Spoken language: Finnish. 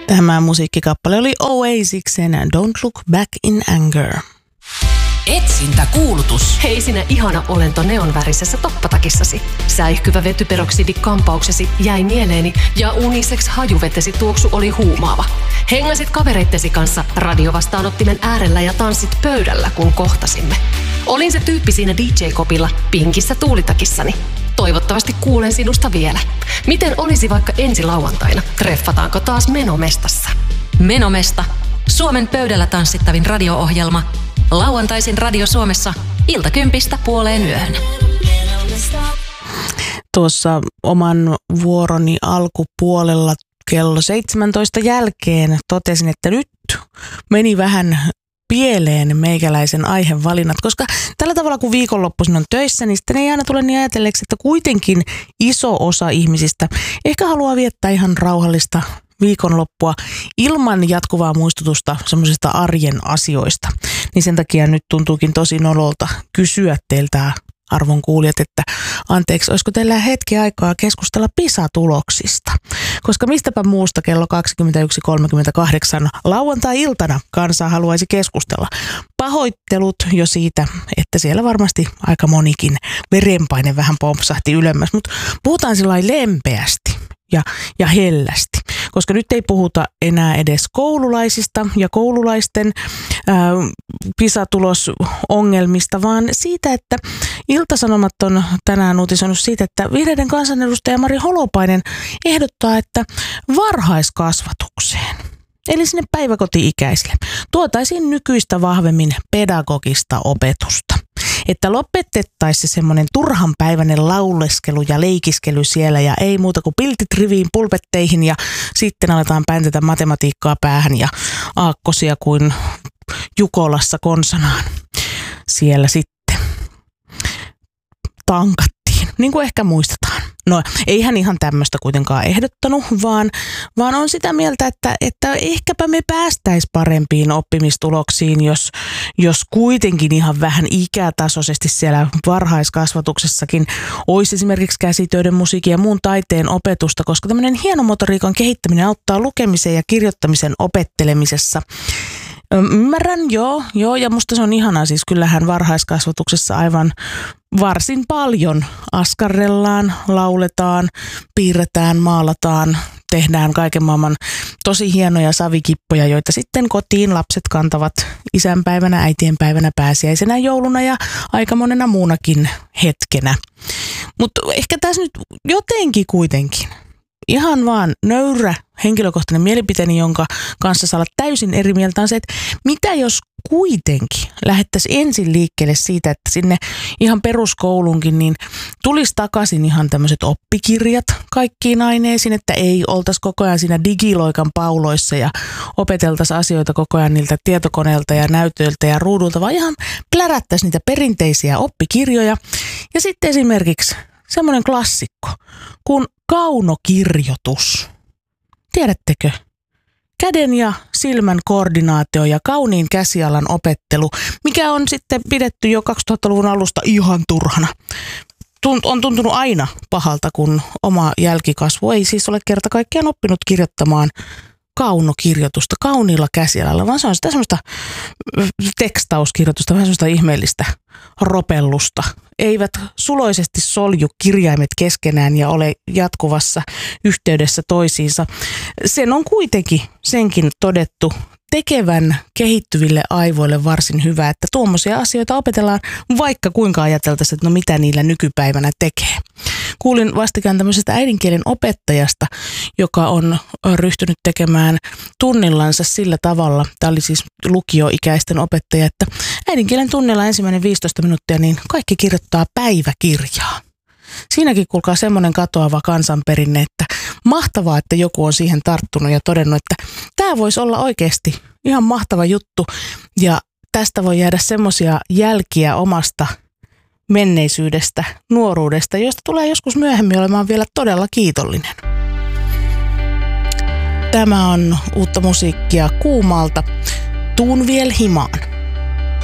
Tämä musiikkikappale oli Oasiksen Don't Look Back in Anger. Etsintäkuulutus. Hei sinä ihana olento neonvärisessä toppatakissasi. Säihkyvä vetyperoksidi-kampauksesi jäi mieleeni ja unisex hajuvetesi tuoksu oli huumaava. Hengasit kavereittesi kanssa radiovastaanottimen äärellä ja tanssit pöydällä, kun kohtasimme. Olin se tyyppi siinä DJ-kopilla pinkissä tuulitakissani. Toivottavasti kuulen sinusta vielä. Miten olisi vaikka ensi lauantaina? Treffataanko taas Menomestassa? Menomesta. Suomen pöydällä tanssittavin radio-ohjelma. Lauantaisin Radio Suomessa 10:00–12:00. Tuossa oman vuoroni alkupuolella kello 17 jälkeen totesin, että nyt meni vähän pieleen meikäläisen aihevalinnat, koska tällä tavalla kun viikonloppuisin on töissä, niin sitten ei aina tule niin ajatelleeksi, että kuitenkin iso osa ihmisistä ehkä haluaa viettää ihan rauhallista viikonloppua ilman jatkuvaa muistutusta semmoisista arjen asioista. Niin sen takia nyt tuntuukin tosi nololta kysyä teiltä, arvon kuulijat, että anteeksi, olisiko teillä hetki aikaa keskustella PISA-tuloksista? Koska mistäpä muusta kello 21.38 lauantai-iltana kansa haluaisi keskustella. Pahoittelut jo siitä, että siellä varmasti aika monikin verenpaine vähän pompsahti ylemmäs, mutta puhutaan sillä lempeästi ja hellästi, koska nyt ei puhuta enää edes koululaisista ja koululaisten PISA-tulosongelmista, vaan siitä, että Ilta-Sanomat on tänään uutisoinut siitä, että vihreiden kansanedustaja Mari Holopainen ehdottaa, että varhaiskasvatukseen, eli sinne päiväkoti-ikäisille, tuotaisiin nykyistä vahvemmin pedagogista opetusta. Että lopetettaisiin se semmoinen turhanpäiväinen lauleskelu ja leikiskely siellä ja ei muuta kuin piltit riviin pulpetteihin ja sitten aletaan päntätä matematiikkaa päähän ja aakkosia kuin Jukolassa konsanaan. Siellä sitten tankattiin, niin kuin ehkä muistetaan. No ei hän ihan tämmöistä kuitenkaan ehdottanut, vaan on sitä mieltä, että ehkäpä me päästäisiin parempiin oppimistuloksiin, jos kuitenkin ihan vähän ikätasoisesti siellä varhaiskasvatuksessakin olisi esimerkiksi käsitöiden, musiikin ja muun taiteen opetusta, koska tämmöinen hienomotoriikan kehittäminen auttaa lukemisen ja kirjoittamisen opettelemisessa. Ymmärrän, joo, ja musta se on ihanaa, siis kyllähän varhaiskasvatuksessa aivan varsin paljon askarrellaan, lauletaan, piirretään, maalataan, tehdään kaiken maailman tosi hienoja savikippoja, joita sitten kotiin lapset kantavat isänpäivänä, äitienpäivänä, pääsiäisenä, jouluna ja aika monena muunakin hetkenä. Mutta ehkä tässä nyt jotenkin kuitenkin ihan vaan nöyrä henkilökohtainen mielipiteeni, jonka kanssa saa olla täysin eri mieltä, on se, että mitä jos kuitenkin lähdettäisiin ensin liikkeelle siitä, että sinne ihan peruskoulunkin niin tulisi takaisin ihan tämmöiset oppikirjat kaikkiin aineisiin, että ei oltaisi koko ajan siinä digiloikan pauloissa ja opeteltaisiin asioita koko ajan niiltä tietokoneelta ja näytöiltä ja ruudulta, vaan ihan plärättäisiin niitä perinteisiä oppikirjoja. Ja sitten esimerkiksi semmoinen klassikko kuin kaunokirjoitus. Tiedättekö? Käden ja silmän koordinaatio ja kauniin käsialan opettelu, mikä on sitten pidetty jo 2000-luvun alusta ihan turhana. On tuntunut aina pahalta, kun oma jälkikasvu ei siis ole kerta kaikkiaan oppinut kirjoittamaan kaunokirjoitusta kauniilla käsialalla, vaan se on sitä semmoista tekstauskirjoitusta, vähän semmoista ihmeellistä ropellusta. Eivät suloisesti solju kirjaimet keskenään ja ole jatkuvassa yhteydessä toisiinsa. Sen on kuitenkin senkin todettu tekevän kehittyville aivoille varsin hyvä, että tuommoisia asioita opetellaan, vaikka kuinka ajateltaisiin, että no mitä niillä nykypäivänä tekee. Kuulin vastikään tämmöisestä äidinkielen opettajasta, joka on ryhtynyt tekemään tunnillansa sillä tavalla, tämä oli siis lukioikäisten opettaja, että äidinkielen tunnilla ensimmäinen 15 minuuttia, niin kaikki kirjoittaa päiväkirjaa. Siinäkin kuulkaa semmoinen katoava kansanperinne, että mahtavaa, että joku on siihen tarttunut ja todennut, että tämä voisi olla oikeasti ihan mahtava juttu ja tästä voi jäädä semmoisia jälkiä omasta menneisyydestä, nuoruudesta, josta tulee joskus myöhemmin olemaan vielä todella kiitollinen. Tämä on uutta musiikkia Kuumalta. Tuun viel himaan.